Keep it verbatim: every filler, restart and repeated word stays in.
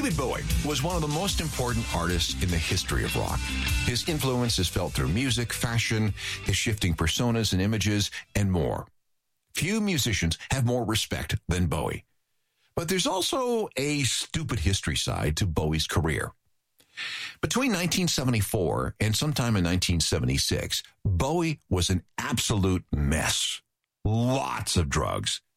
David Bowie was one of the most important artists in the history of rock. His influence is felt through music, fashion, his shifting personas and images, and more. Few musicians have more respect than Bowie. But there's also a stupid history side to Bowie's career. Between nineteen seventy-four and sometime in nineteen seventy-six, Bowie was an absolute mess. Lots of drugs.